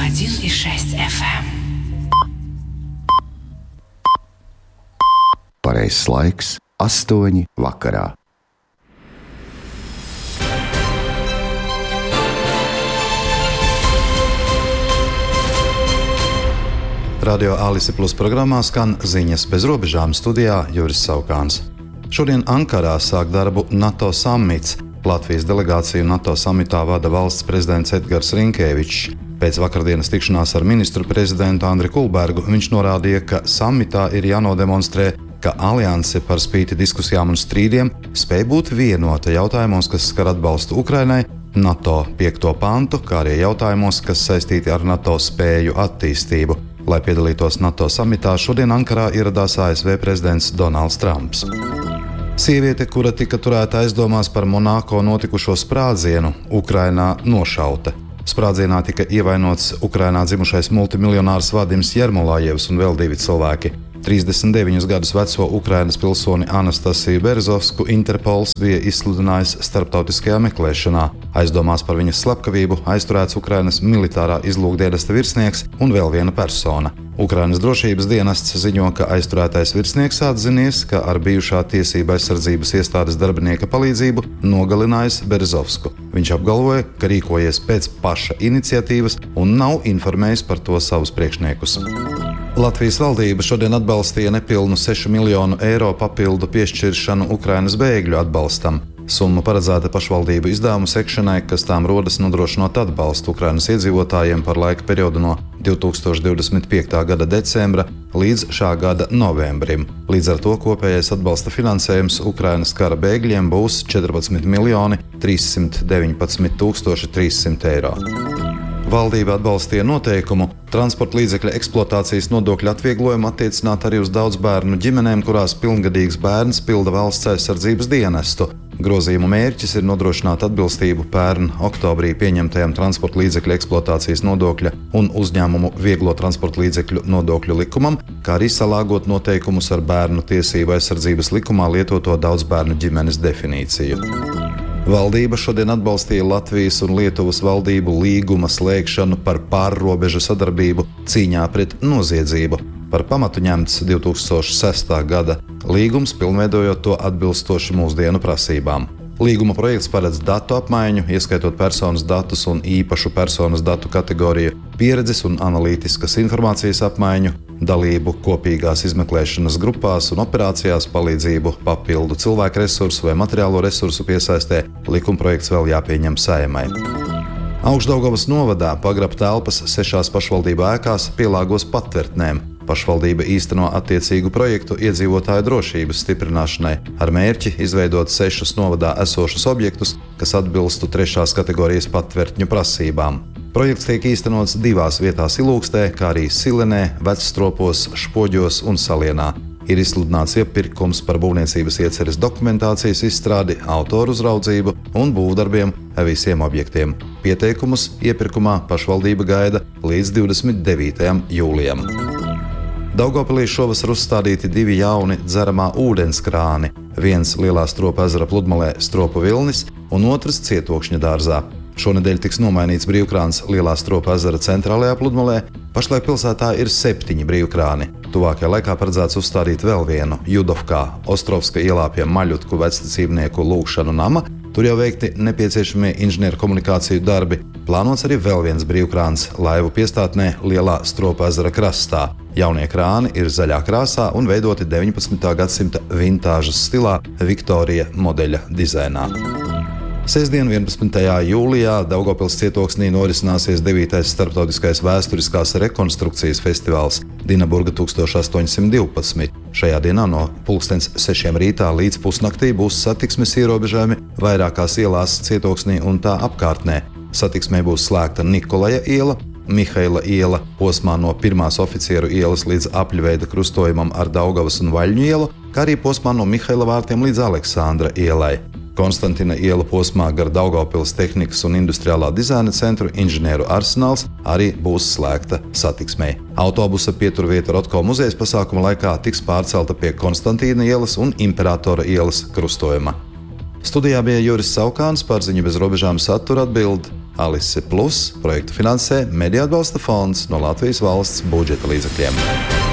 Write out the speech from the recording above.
101,6 FM. Pareizs laiks - 8 vakarā. Radio Alise Plus programmā skan ziņas bez robežām, studijā Juris Saukāns. Šodien Ankarā sāk darbu NATO samits. Latvijas delegāciju NATO samitā vada valsts prezidents Edgars Rinkēvičs. Pēc vakardienas tikšanās ar ministru prezidentu Andri Kulbergu viņš norādīja, ka samitā ir jānodemonstrē, ka alianse par spīti diskusijām un strīdiem spēj būt vienota jautājumos, kas skar atbalstu Ukrainai, NATO 5. pantu, kā arī jautājumos, kas saistīti ar NATO spēju attīstību. Lai piedalītos NATO samitā, šodien Ankarā ieradās ASV prezidents Donalds Trumps. Sieviete, kura tika turēta aizdomās par Monako notikušo sprādzienu, Ukrainā nošauta. Sprādzienā tika ievainots Ukrainā dzimušais multimiljonārs Vadims Jermolājevs un vēl 2 cilvēki. 39 gadus veco Ukrainas pilsoni Anastasiju Berezovsku Interpols bija izsludinājis starptautiskajā meklēšanā. Aizdomās par viņas slepkavību aizturēts Ukrainas militārā izlūkdienesta virsnieks un vēl viena persona. Ukrainas drošības dienests ziņo, ka aizturētais virsnieks atzinies, ka ar bijušā tiesība aizsardzības iestādes darbinieka palīdzību nogalinājis Berezovsku. Viņš apgalvoja, ka rīkojies pēc paša iniciatīvas un nav informējis par to savus priekšniekus. Latvijas valdība šodien atbalstīja nepilnu 6 miljonu eiro papildu piešķiršanu Ukrainas bēgļu atbalstam. Summa paredzēta pašvaldību izdevumu sekšanai, kas tām rodas nodrošinot atbalstu Ukrainas iedzīvotājiem par laika periodu no 2025. gada decembra līdz šā gada novembrim. Līdz ar to kopējais atbalsta finansējums Ukrainas kara bēgļiem būs 14 miljoni 319 300 eiro. Valdība atbalstīja noteikumu transporta līdzekļa eksploatācijas nodokļa atvieglojumu attiecināt arī uz daudz bērnu ģimenēm, kurās pilngadīgs bērns pilda valsts aizsardzības dienestu. Grozījuma mērķis ir nodrošināt atbilstību pērn oktobrī pieņemtajam transporta līdzekļa eksploatācijas nodokļa un uzņēmumu vieglo transporta līdzekļu nodokļu likumam, kā arī salāgot noteikumus ar bērnu tiesību aizsardzības likumā lietoto daudz bērnu ģimenes definīciju. Valdība šodien atbalstīja Latvijas un Lietuvas valdību līguma slēgšanu par pārrobežu sadarbību cīņā pret noziedzību. Par pamatu ņemts 2006. gada līgums, pilnveidojot to atbilstoši mūsdienu prasībām. Līguma projekts paredz datu apmaiņu, ieskaitot personas datus un īpašu personas datu kategoriju, pieredzes un analītiskas informācijas apmaiņu, dalību kopīgās izmeklēšanas grupās un operācijās, palīdzību papildu cilvēku resursu vai materiālo resursu piesaistē. Likumprojekts vēl jāpieņem Saeimai. Augšdaugavas novadā pagraba telpas 6 pašvaldību ēkās pielāgos patvertnēm. Pašvaldība īsteno attiecīgu projektu iedzīvotāju drošības stiprināšanai ar mērķi izveidot 6 novadā esošus objektus, kas atbilstu 3. kategorijas patvertņu prasībām. Projekts tiek īstenots 2 vietās Ilūkstē, kā arī Silenē, Vecstropos, Špoģos un Salienā. Ir izsludināts iepirkums par būvniecības ieceres dokumentācijas izstrādi, autoru uzraudzību un būvdarbiem visiem objektiem. Pieteikumus iepirkumā pašvaldība gaida līdz 29. jūlijam. Daugavpilī šovasar uzstādīti 2 jauni dzeramā ūdenskrāni. Viens Lielā Stropu ezera pludmalē Stropu Vilnis un otrs Cietokšņa dārzā. Šonedēļ tiks nomainīts brīvkrāns Lielā Stropu ezera centrālajā pludmalē. Pašlaik pilsētā ir 7 brīvkrāni. Tuvākajā laikā paredzēts uzstādīt vēl vienu Judovkā, Ostrovska ielā pie Maļutku vecticībnieku lūgšanu nama. Tur jau veikti nepieciešamie inženieru komunikāciju darbi. Plānots arī vēl viens brīvkrāns laivu piestātnē Lielā Stropu ezera krastā. Jaunie krāni ir zaļā krāsā un veidoti 19. gadsimta vintāžas stilā Viktorija modeļa dizainā. Sestdien, 11. jūlijā, Daugavpils cietoksnī norisināsies 9. starptautiskais vēsturiskās rekonstrukcijas festivāls Dinaburga 1812. Šajā dienā no 6:00 rītā līdz pusnaktī būs satiksmes ierobežojumi vairākās ielās cietoksnī un tā apkārtnē. Satiksmē būs slēgta Nikolaja iela, Mihaila iela posmā no 1. oficieru ielas līdz apļveida krustojumam ar Daugavas un Vaļņu ielu, kā arī posmā no Mihaila vārtiem līdz Aleksandra ielai. Konstantina iela posmā gar Daugavpils tehnikas un industriālā dizaina centru inženieru arsenāls arī būs slēgta satiksmei. Autobusa pieturvieta Rotko muzejas pasākuma laikā tiks pārcelta pie Konstantīna ielas un Imperatora ielas krustojuma. Studijā bija Juris Saukāns, par ziņu bez robežām satura atbild Alise Plus, projektu finansē Mediju atbalsta fonds no Latvijas valsts budžeta līdzekļiem.